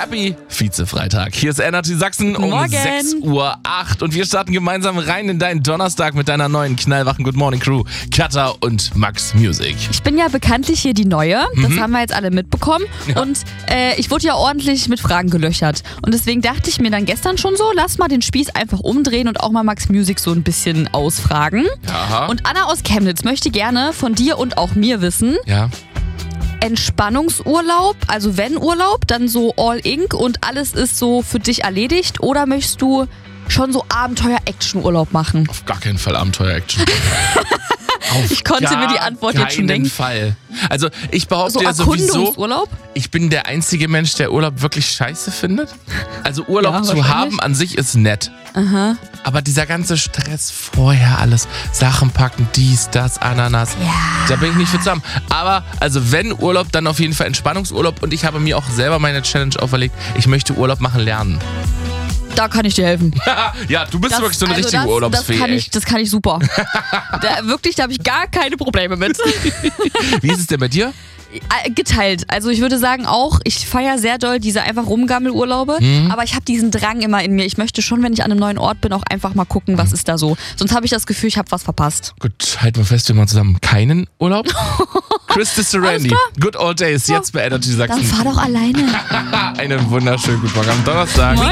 Happy Vize-Freitag. Hier ist Energy Sachsen um Morgen. 6:08 Uhr und wir starten gemeinsam rein in deinen Donnerstag mit deiner neuen knallwachen Good Morning Crew, Katha und Max Music. Ich bin ja bekanntlich hier die Neue, das haben wir jetzt alle mitbekommen und ich wurde ja ordentlich mit Fragen gelöchert und deswegen dachte ich mir dann gestern schon so, lass mal den Spieß einfach umdrehen und auch mal Max Music so ein bisschen ausfragen. Aha. Und Anna aus Chemnitz möchte gerne von dir und auch mir wissen, Ja. Entspannungsurlaub, also wenn Urlaub, dann so All-Inc und alles ist so für dich erledigt oder möchtest du schon so Abenteuer-Action-Urlaub machen? Auf gar keinen Fall Abenteuer-Action. Ich konnte mir die Antwort jetzt schon denken. Auf keinen Fall. Also ich behaupte So ja sowieso, Erkundungsurlaub? ich bin der einzige Mensch, der Urlaub wirklich scheiße findet. Also Urlaub Ja, zu wahrscheinlich. haben an sich ist nett. Aha. Aber dieser ganze Stress vorher, alles Sachen packen, dies, das, Ananas, da bin ich nicht für zusammen. Aber also wenn Urlaub, dann auf jeden Fall Entspannungsurlaub und ich habe mir auch selber meine Challenge auferlegt, ich möchte Urlaub machen lernen. Da kann ich dir helfen. Ja, du bist wirklich so eine richtige das Urlaubsfee. das kann ich super. Da habe ich gar keine Probleme mit. Wie ist es denn bei dir? Geteilt. Also ich würde sagen auch, ich feiere sehr doll diese einfach Rumgammelurlaube, aber ich habe diesen Drang immer in mir. Ich möchte schon, wenn ich an einem neuen Ort bin, auch einfach mal gucken, was ist da so. Sonst habe ich das Gefühl, ich habe was verpasst. Gut, halten wir fest, wir machen zusammen keinen Urlaub. Chris Randy, Good Old Days, jetzt bei Energy Dann Sachsen. fahr doch alleine. Einen wunderschönen guten Morgen am Donnerstag.